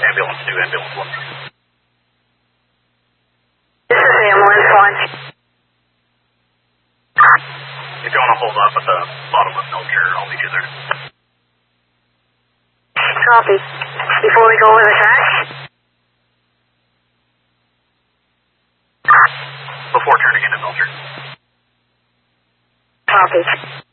ambulance 2, ambulance 1. This is ambulance 1. If you want to hold up at the bottom of Melcher, I'll meet you there. Copy. Before we go over the tracks? Before turning into Melcher. Copy.